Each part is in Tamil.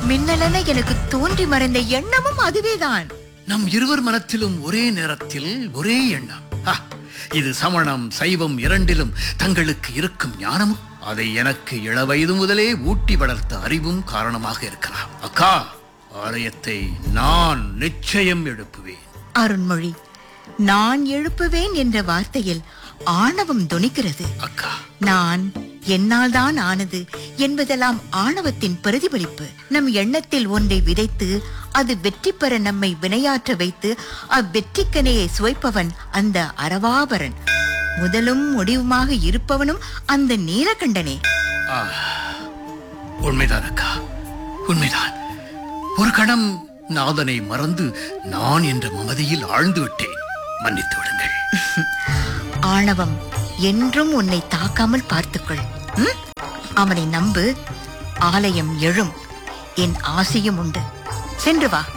மின்னலென எனக்கு தோன்றி மறைந்த எண்ணமும் அதுவேதான். நம் இருவர் மனத்திலும் ஒரே நேரத்தில் ஒரே எண்ணம். இது சமணம் சைவம் இரண்டிலும் தங்களுக்கு இருக்கும் ஞானமும் அதை எனக்கு இளவயது முதலே ஊட்டி வளர்த்த அறிவும் காரணமாக இருக்கலாம். அக்கா, ஆலயத்தை நான் நிச்சயம் எழுப்புவேன். அருண்மொழி, நான் எழுப்புவேன் என்ற வார்த்தையில் ஆணவம் தொனிக்கிறது. அக்கா, நான் என்னால் தான் ஆனது என்பதெல்லாம் ஆணவத்தின் பிரதிபலிப்பு. நம் எண்ணத்தில் ஒன்றை விதைத்து அது வெற்றி பெற நம்மை வினையாற்ற வைத்து அவ்வெற்றிக்கனையை சுவைப்பவன் அந்த அரவாபரன். முதலும் முடிவுமாக இருப்பவனும் அந்த நீலகண்டனே. உண்மைதான் அக்கா, உண்மைதான். ஒரு கணம் நாதனை மறந்து நான் என்ற மமதியில் ஆழ்ந்து விட்டேன். மன்னித்து விடுங்கள். ஆணவம் என்றும் உன்னை தாக்காமல் பார்த்துக்கொள். அவனை நம்பு. ஆலயம் எழும். என் ஆசையும் உண்டு. சென்று வா.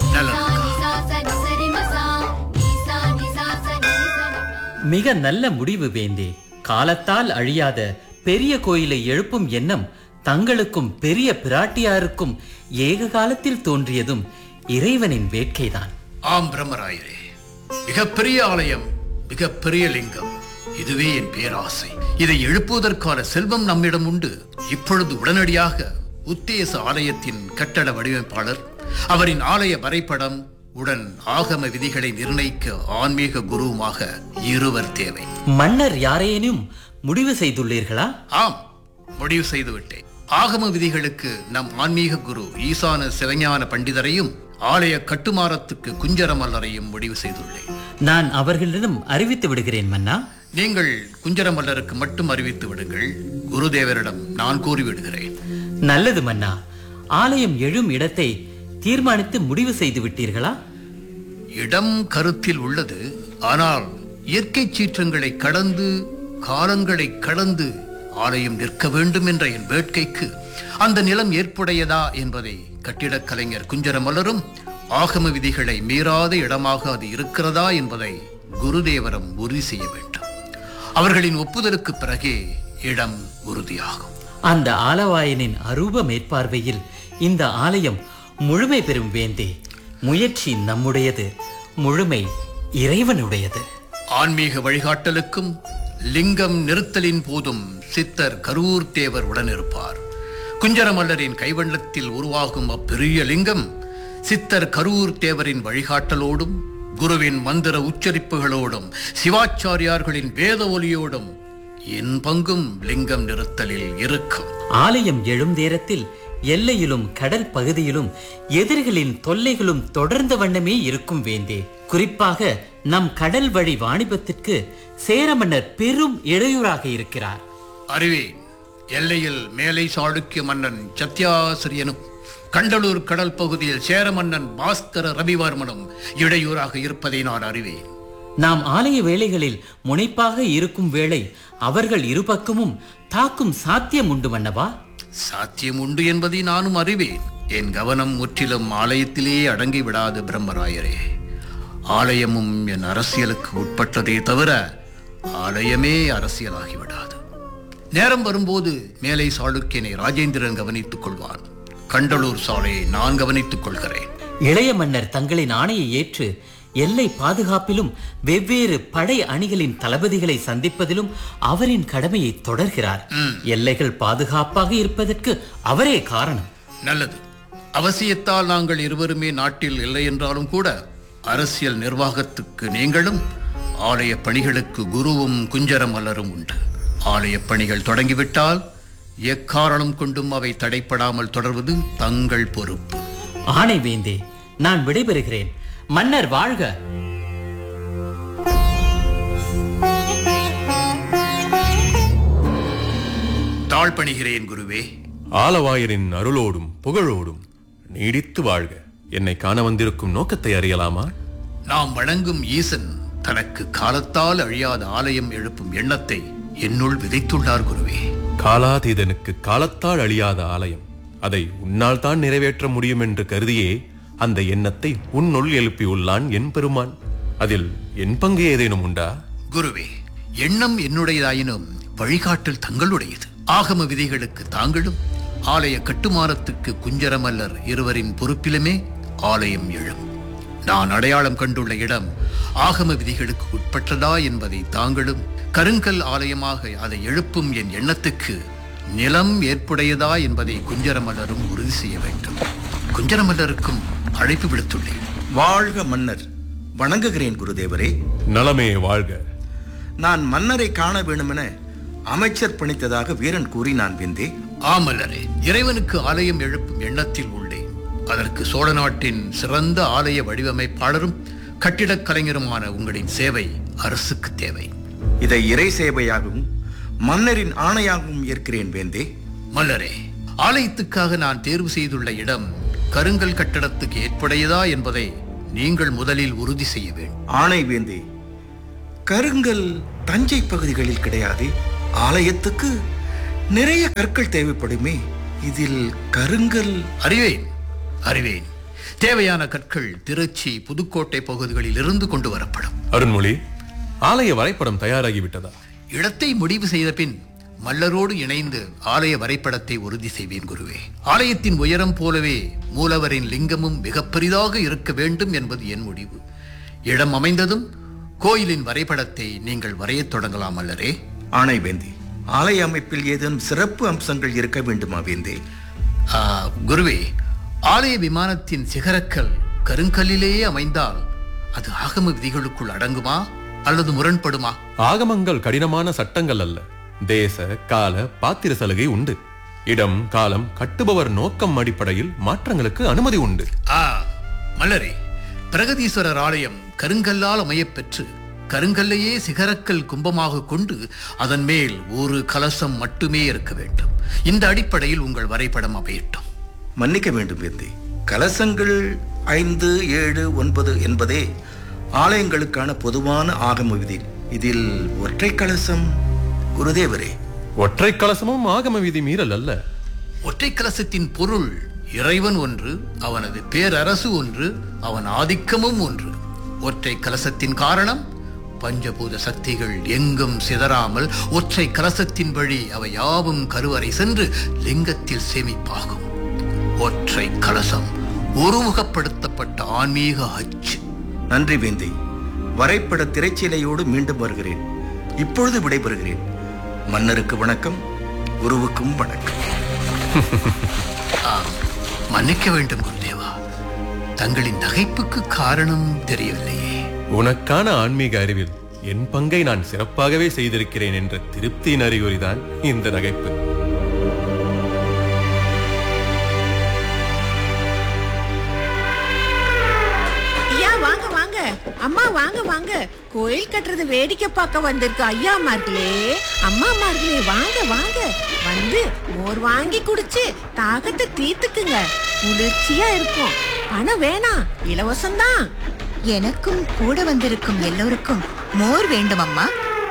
மிக நல்ல முடிவு வேந்தே. காலத்தால் அழியாத பெரிய கோயிலை எழுப்பும் எண்ணம் தங்களுக்கும் பெரிய பிராட்டியாருக்கும் ஏக காலத்தில் தோன்றியதும் இறைவனின் வேட்கைதான். ஆம் பிரம்மராயரே, மிகப்பெரிய ஆலயம், மிகப்பெரிய லிங்கம், இதுவே என் பேராசை. இதை எழுப்புவதற்கான செல்வம் நம்மிடம் உண்டு. இப்பொழுது உடனடியாக உத்தேச ஆலயத்தின் கட்டட வடிவமைப்பாளர், அவரின் ஆலய வரைபடம் உடன் ஆகம விதிகளை நிர்ணயிக்க ஆன்மீக குருவுமாக இருவர் தேவை. மன்னர் யாரேனும் முடிவு செய்துள்ளீர்களா? ஆம், முடிவு செய்துவிட்டேன். ஆகம விதிகளுக்கு நம் ஆன்மீக குரு ஈசான சிவஞான பண்டிதரையும் ஆலய கட்டுமானத்துக்கு குஞ்சரமல்லரையும் முடிவு செய்துள்ளேன். நான் அவர்களிடம் அறிவித்து விடுகிறேன் மன்னா. நீங்கள் குஞ்சரமல்லருக்கு மட்டும் அறிவித்து விடுங்கள். குருதேவரிடம் நான் கூறிவிடுகிறேன். நல்லது மன்னா. ஆலயம் எழும் இடத்தை தீர்மானித்து முடிவு செய்து விட்டீர்களா? இடம் கருத்தில் உள்ளது. ஆனால் இயற்கை சீற்றங்களை கடந்து காலங்களை கடந்து ஆலயம் நிற்க வேண்டும் என்ற என் வேட்கைக்கு அந்த நிலம் ஏற்புடையதா என்பதை கட்டிடக் கலைஞர் குஞ்சரமல்லரும் ஆகம விதிகளை மீறாத இடமாக அது இருக்கிறதா என்பதை குருதேவரம் உறுதி செய்ய வேண்டும். அவர்களின் ஒப்புதலுக்கு பிறகே இடம் உறுதியாகும். அந்த ஆலவாயனின் அரூப மேற்பார்வையில் இந்த ஆலயம் முழுமை பெறும் வேந்தே. முயற்சி நம்முடையது, முழுமை இறைவனுடையது. ஆன்மீக வழிகாட்டலுக்கும் லிங்கம் நிறுத்தலின் போதும் சித்தர் கரூர் தேவர் உடனிருப்பார். குஞ்சரமல்லரின் கைவண்ணத்தில் உருவாகும் அப்பெரிய லிங்கம் சித்தர் கரூர் தேவரின் வழிகாட்டலோடும் குருவின் மந்திர உச்சரிப்புகளோடும் சிவாச்சாரியார்களின் வேத ஒலியோடும் என் பங்கும் லிங்கம் நிறுத்தலில் இருக்கும். ஆலயம் எழும் நேரத்தில் எல்லையிலும் கடல் பகுதியிலும் எதிரிகளின் தொல்லைகளும் தொடர்ந்த வண்ணமே இருக்கும் வேந்தே. குறிப்பாக நம் கடல் வழி வாணிபத்திற்கு சேர மன்னர் பெரும் இடையூறாக இருக்கிறார். அறிவேன். எல்லையில் மேலை சாளுக்கிய மன்னன் சத்யாசிரியனும் கண்டலூர் கடல் பகுதியில் சேர மன்னன் பாஸ்கர ரவிவர்மனும் இடையூறாக இருப்பதை நான் அறிவேன். நாம் ஆலய வேளைகளில் முனைப்பாக இருக்கும் வேளை அவர்கள் இருபக்கமும் தாக்கும் சாத்தியம் உண்டு மன்னவா? சாத்தியம் உண்டு என்பதை நானும் அறிவேன். என் கவனம் முற்றிலும் ஆலயத்திலேயே அடங்கி விடாது பிரம்மராயரே. ஆலயமும் என் அரசியலுக்கு உட்பட்டதே தவிர ஆலயமே அரசியலாகிவிடாது. நேரம் வரும்போது மேலை சாளுக்கியனை ராஜேந்திரன் கவனித்துக் கொள்வான். கண்டலூர் சாலையை நான் கவனித்துக் கொள்கிறேன். இளைய மன்னர் தங்களின் ஆணையை ஏற்று எல்லை பாதுகாப்பிலும் வெவ்வேறு படை அணிகளின் தளபதிகளை சந்திப்பதிலும் அவரின் கடமையை தொடர்கிறார். எல்லைகள் பாதுகாப்பாக இருப்பதற்கு அவரே காரணம். நல்லது. அவசியத்தால் நாங்கள் இருவருமே நாட்டில் இல்லை என்றாலும் கூட அரசியல் நிர்வாகத்துக்கு நீங்களும் ஆலய பணிகளுக்கு குருவும் குஞ்சரமல்லரும் உண்டு. ஆலய பணிகள் தொடங்கிவிட்டால் எக்காரணம் கொண்டும் அவை தடைப்படாமல் தொடர்வது தங்கள் பொறுப்பு. ஆணை வேந்தே, நான் விடைபெறுகிறேன். மன்னர் வாழ்க. தாழ் பணிகிறேன் குருவே. ஆலவாயரின் அருளோடும் புகழோடும் நீடித்து வாழ்க. என்னை காண வந்திருக்கும் நோக்கத்தை அறியலாமா? நாம் வணங்கும் ஈசன் தனக்கு காலத்தால் அழியாத ஆலயம் எழுப்பும் எண்ணத்தை என்னுள் விதைத்துள்ளார் குருவே. காலாதீதனுக்கு காலத்தால் அழியாத ஆலயம், அதை உன்னால் தான் நிறைவேற்ற முடியும் என்று கருதியே அந்த எண்ணத்தை உன்னுள் எழுப்பியுள்ளான் என் பெருமான். அதில் என் பங்கு ஏதேனும் உண்டா? குருவே, எண்ணம் என்னுடையதாயினும் வழிகாட்டல் தங்களுடையது. ஆகம விதிகளுக்கு தாங்களும் ஆலய கட்டுமானத்துக்கு குஞ்சரமல்லர் இருவரின் பொறுப்பிலுமே ஆலயம் எழும். நான் அடையாளம் கண்டுள்ள இடம் ஆகம விதிகளுக்கு உட்பட்டதா என்பதை தாங்களும், கருங்கல் ஆலயமாக அதை எழுப்பும் என் எண்ணத்துக்கு நிலம் ஏற்புடையதா என்பதை குஞ்சரமல்லரும் உறுதி செய்ய வேண்டும். குஞ்சரமல்லருக்கும் அழைப்பு விடுத்துள்ளேன். வாழ்க மன்னர்! வணங்குகிறேன் குருதேவரே. நலமே வாழ்க. நான் மன்னரை காண வேண்டுமென அமைச்சர் பணித்ததாக வீரன் கூறினான் வேந்தே. ஆமல்லரே, இறைவனுக்கு ஆலயம் எழுப்பும் எண்ணத்தில் உள்ளேன். அதற்கு சோழ நாட்டின் சிறந்த ஆலய வடிவமைப்பாளரும் கட்டிடக் கலைஞருமான உங்களின் சேவை அரசுக்கு தேவை. இதை இறை சேவையாகவும் மன்னரின் ஆணையாகவும் ஏற்கிறேன் வேந்தே. மல்லரே, ஆலயத்துக்காக நான் தேர்வு செய்துள்ள இடம் கருங்கல் கட்டடத்துக்கு ஏற்புடையதா என்பதை நீங்கள் முதலில் உறுதி செய்ய வேண்டும். ஆணை வேந்தே. கருங்கல் தஞ்சை பகுதிகளில் கிடையாது. ஆலயத்துக்கு நிறைய கற்கள் தேவைப்படுமே. இதில் கருங்கல் அறிவேன். தேவையான கற்கள் திருச்சி, புதுக்கோட்டை பகுதிகளில் இருந்து கொண்டு வரப்படும். அருண்மொழி, ஆலய வரைபடம் தயாராகிவிட்டதா? இடத்தை முடிவு செய்த பின் மல்லரோடு இணைந்து ஆலய வரைபடத்தை உறுதி செய்வேன் குருவே. ஆலயத்தின் உயரம் போலவே மூலவரின் லிங்கமும் மிக பெரிதாக இருக்க வேண்டும் என்பது என் முடிவு. இடம் அமைந்ததும் கோயிலின் வரைபடத்தை நீங்கள் வரையத் தொடங்கலாம் அல்லரே. ஆணை வேந்தே. ஆலய அமைப்பில் ஏதேனும் சிறப்பு அம்சங்கள் இருக்க வேண்டுமா வேந்தே? குருவே, ஆலய விமானத்தின் சிகரக்கல் கருங்கல்லிலேயே அமைந்தால் அது ஆகம விதிகளுக்குள் அடங்குமா அல்லது முரண்படுமா? ஆகமங்கள் கடினமான சட்டங்கள் அல்ல. தேச கால பாத்திர சலுகை உண்டு. இடம், காலம், கட்டுபவர் நோக்கம் அடிப்படையில் மாற்றங்களுக்கு அனுமதி உண்டு. மல்லரே, பிரகதீஸ்வரர் ஆலயம் கருங்கல்லால் அமையப்பெற்று கருங்கல்லையே சிகரக்கல் கும்பமாக கொண்டு அதன் மேல் ஒரு கலசம் மட்டுமே இருக்க வேண்டும். இந்த அடிப்படையில் உங்கள் வரைபடம் அமையட்டும். மன்னிக்க வேண்டும் வேந்தே. கலசங்கள் 5, 7, 9 என்பதே ஆலயங்களுக்கான பொதுவான ஆகம விதி. இதில் ஒற்றை கலசம் குருதேவரே. ஒற்றை கலசமும் ஆகம விதி மீறல் அல்ல. ஒற்றை கலசத்தின் பொருள் இறைவன் ஒன்று, அவனது பேரரசு ஒன்று, அவன் ஆதிக்கமும் ஒன்று. ஒற்றை கலசத்தின் காரணம் பஞ்சபூத சக்திகள் எங்கும் சிதறாமல் ஒற்றை கலசத்தின் வழி அவை யாவும் கருவறை சென்று லிங்கத்தில் சேமிப்பாகும். ஒற்றை கலசம் ஒருமுகப்படுத்தப்பட்ட ஆன்மீக அச்சு. நன்றி வேந்தே. வரைபட திரைச்சீலையோடு மீண்டும் வருகிறேன். இப்பொழுது விடைபெறுகிறேன். மன்னருக்கு வணக்கம், குருவுக்கும் வணக்கம். மன்னிக்க வேண்டும் குருதேவா, தங்களின் நகைப்புக்கு காரணம் தெரியவில்லையே. உனக்கான ஆன்மீக அறிவில் என் பங்கை நான் சிறப்பாகவே செய்திருக்கிறேன் என்ற திருப்தியின் அறிகுறிதான் இந்த நகைப்பு. அம்மா வாங்க வாங்க. கோயில் கட்டுறது வேடிக்கை பார்க்க வந்திருக்க ஐயாமார்களே, அம்மாமார்களே, வாங்க வாங்க. வந்து மோர் வாங்கி குடிச்சு தாகத்தை தீர்த்துக்குங்க. குளிர்ச்சியா இருக்கும். பணம் வேணாம், இலவசம்தான். எனக்கும் கூட வந்திருக்கும் எல்லோருக்கும் மோர் வேண்டும் அம்மா.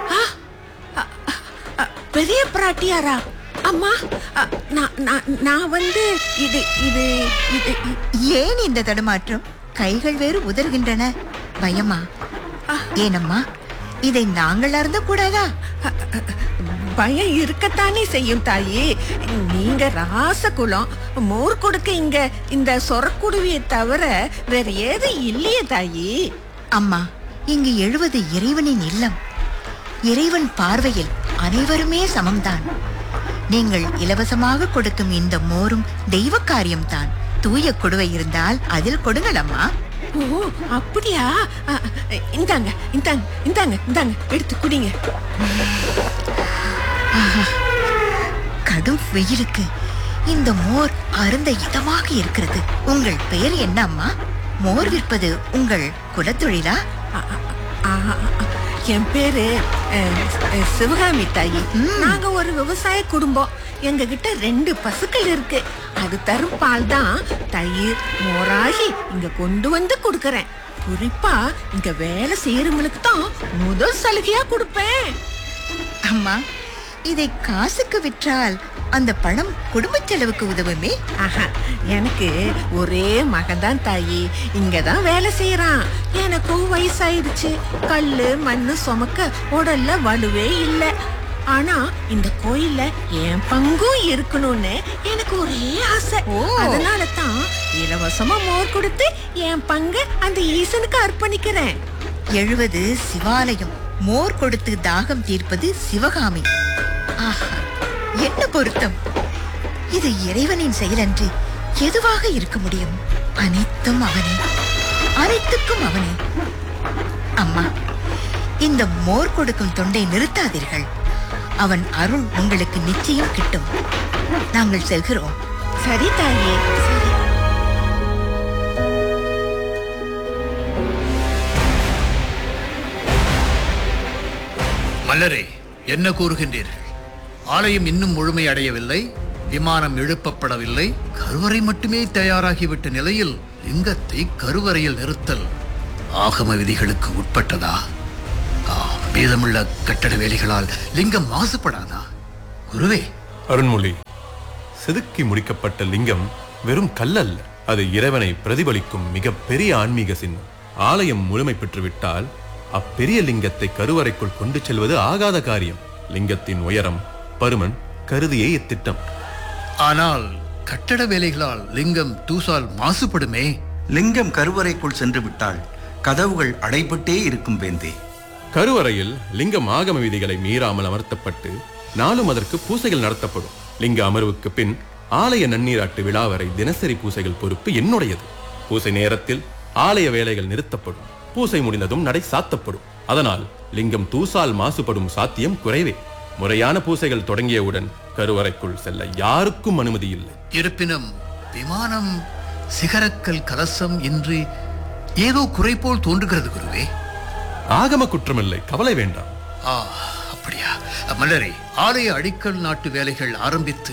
பெரிய பிராட்டியாரா? அம்மா, நான் வந்து இது இது இது ஏன் இந்த தடுமாற்றம்? கைகள் வேறு உதறுகின்றன. பயமா? ஏனம்மா, இதை நாங்கள் அருந்த கூடாதா? பயம் இருக்கத்தானே செய்யும் தாயி. நீங்க ராசகுலம். மோர் கொடுக்க இங்க இந்த சொரக்குடுவியை தவிர வேற ஏது இல்லையே தாயி. அம்மா, இங்கு எழுவது இறைவனின் இல்லம். இறைவன் பார்வையில் அனைவருமே சமம்தான். நீங்கள் இலவசமாக கொடுக்கும் இந்த மோரும் தெய்வ காரியம்தான். தூய குடுவை இருந்தால் அதில் கொடுங்கள் அம்மா. ஓ, அப்படியா? இந்தாங்க இந்தாங்க இந்தாங்க இந்தாங்க, எடுத்து குடிங்க. கடும் வெயிலுக்கு இந்த மோர் அருந்த இதமாக இருக்கிறது. உங்கள் பெயர் என்ன அம்மா? மோர் விற்பது உங்கள் குலத்தொழிலா? என் பேரு சிவகாமி தாயி. நாங்க ஒரு விவசாய குடும்பம். எங்க கிட்ட 2 பசுக்கள் இருக்கு. அது தரும் பால் தான் தயிர் மோராகி இங்க கொண்டு வந்து கொடுக்கறேன். குறிப்பா இங்க வேலை செய்யறவங்களுக்கு தான் முதல் சலுகையா கொடுப்பேன். அம்மா, இதை காசுக்கு விற்றால் அந்த பணம் குடும்ப செலவுக்கு உதவுமே. எனக்கு ஒரே மகன்தான் தாயி. இங்கதான் வேலை செய்யறான். எனக்கும் வயசாயிடுச்சு. கல்லு மண்ணு சுமக்க உடல்ல வலுவே இல்ல. ஆனா இந்த கோயில்ல என் பங்கும் இருக்கணும்னு எனக்கு ஒரே ஆசை. அதனால தான் இலவசமா மோர் கொடுத்து என் பங்கு அந்த ஈசனுக்கு அர்ப்பணிக்கிறேன். 70 சிவாலயம், மோர் கொடுத்து தாகம் தீர்ப்பது சிவகாமி. ஆஹா, என்ன பொருத்தம்! இது இறைவனின் செயலன்று எதுவாக இருக்க முடியும்? அனைத்தும் அவனே, அனைத்துக்கும் அவனே. அம்மா, இந்த மோர் கொடுக்கும் தொண்டை நிறுத்தாதீர்கள். அவன் அருள் உங்களுக்கு நிச்சயம் கிட்டும். நாங்கள் செல்கிறோம். சரி தாயே, சரி. மலரே, என்ன கூறுகின்றீர்கள்? ஆலயம் இன்னும் முழுமை அடையவில்லை, விமானம் எழுப்பப்படவில்லை, கருவறை மட்டுமே தயாராகிவிட்ட நிலையில் லிங்கத்தை கருவறையில் நிறுத்தல் ஆகம விதிகளுக்கு உட்பட்டதா? மீதமுள்ள கட்டட வேலைகளால் லிங்கம் மாசுபடாதா? குருவே. அருண்மொழி, செதுக்கி முடிக்கப்பட்ட லிங்கம் வெறும் கல்லல்ல, அது இறைவனை பிரதிபலிக்கும் மிக பெரிய ஆன்மீக சின்னம். ஆலயம் முழுமை பெற்றுவிட்டால் அப்பெரிய லிங்கத்தை கருவறைக்குள் கொண்டு செல்வது ஆகாத காரியம். லிங்கத்தின் உயரம், பருமன் கருதியே இத்திட்டம். ஆனால் கட்டட வேலைகளால் லிங்கம் தூசால் மாசுபடுமே. லிங்கம் கருவறைக்குள் சென்று விட்டால் கதவுகள் அடைபட்டே இருக்கும் வேந்தே. கருவறையில் லிங்கம் ஆகம விதிகளை மீறாமல் அமர்த்தப்பட்டு நாளும் அதற்கு பூசைகள் நடத்தப்படும். லிங்க அமர்வுக்கு பின் ஆலய நன்னீராட்டு விழா வரை தினசரி பூசைகள் பொறுப்பு என்னுடையது. பூசை நேரத்தில் ஆலய வேலைகள் நிறுத்தப்படும். பூசை முடிந்ததும் நடை சாத்தப்படும். அதனால் லிங்கம் தூசால் மாசுபடும் சாத்தியம் குறைவே. முறையான பூசைகள் தொடங்கியவுடன் கருவறைக்குள் செல்ல யாருக்கும் அனுமதி இல்லை. இருப்பினும் விமானம், சிகரக்கல் கலசம் இன்று ஏதோ குறை போல் தோன்றுகிறது குருவே. ஆகம குற்றமில்லை, கவலை வேண்டாம். அப்படியா? மலரே, ஆலய அடிக்கல் நாட்டு வேலைகள் ஆரம்பித்து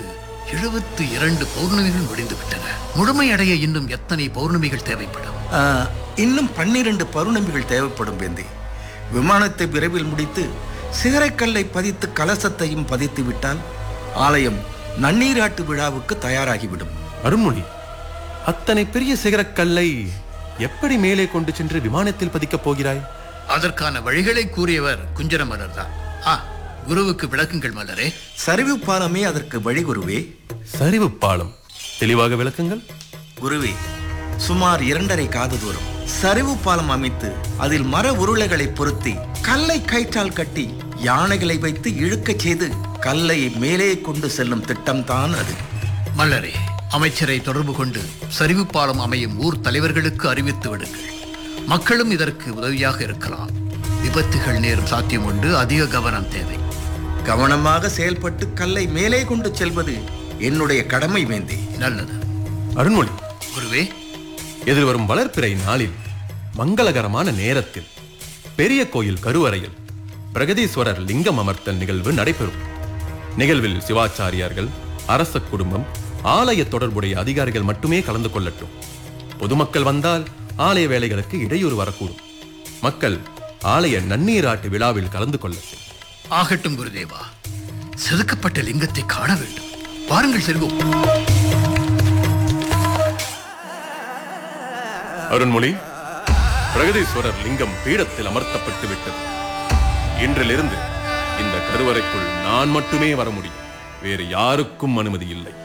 72 பௌர்ணமிகள் முடிந்துவிட்டன. முழுமையடைய இன்னும் எத்தனை பௌர்ணமிகள் தேவைப்படும்? இன்னும் 12 பௌர்ணமிகள் தேவைப்படும் வேந்தே. விமானத்தை விரைவில் முடித்து சிகரக்கல்லை பதித்து கலசத்தையும் பதித்து விட்டால் ஆலயம் நன்னீராட்டு விழாவுக்கு தயாராகிவிடும். அருண்மொழி, அத்தனை பெரிய சிகரக்கல்லை எப்படி மேலே கொண்டு சென்று விமானத்தில் பதிக்கப் போகிறாய்? அதற்கான வழிகளை கூறியவர் குஞ்சர மலர் தான். குருவுக்கு விளக்குங்கள் மலரே. சரிவு பாலமே அதற்கு வழி குருவே. சரிவு பாலம், தெளிவாக விளக்குங்கள். குருவே, சுமார் 2.5 காத தூரம் சரிவு பாலம் அமைத்து அதில் மர உருளைகளை பொருத்தி கல்லை கயிற்றால் கட்டி யானைகளை வைத்து இழுக்கச் செய்து கல்லை மேலே கொண்டு செல்லும் திட்டம்தான் அது. மலரே, அமைச்சரை தொடர்பு கொண்டு சரிவு பாலம் அமையும் ஊர் தலைவர்களுக்கு அறிவித்து விடுங்கள். மக்களும் இதற்கு உதவியாக இருக்கலாம். விபத்துகள் நேரும் சாத்தியம் உண்டு, அதிக கவனம் தேவை. கவனமாக செயல்பட்டு கல்லை மேலே கொண்டு செல்வது என்னுடைய கடமை வேந்தே. நல்லது. அருண்மொழி குருவே, எதிர்வரும் வளர்ப்பிறை நாளில் மங்களகரமான நேரத்தில் பெரிய கோயில் கருவறையில் பிரகதீஸ்வரர் லிங்கம் அமர்த்தல் நிகழ்வு நடைபெறும். நிகழ்வில் சிவாச்சாரியார்கள், அரச குடும்பம், ஆலய தொடர்புடைய அதிகாரிகள் மட்டுமே கலந்து கொள்ளட்டும். பொதுமக்கள் வந்தால் ஆலய வேலைகளுக்கு இடையூறு வரக்கூடும். மக்கள் ஆலய நன்னீராட்டு விழாவில் கலந்து கொள்ளட்டும். ஆகட்டும் குருதேவா, செதுக்கப்பட்ட லிங்கத்தை காண வேண்டும். வாருங்கள் செல்வோம். அருண்மொழி, பிரகதீஸ்வரர் லிங்கம் பீடத்தில் அமர்த்தப்பட்டு விட்டது. இன்றிலிருந்து இந்த கருவறைக்குள் நான் மட்டுமே வர முடியும். வேறு யாருக்கும் அனுமதி இல்லை.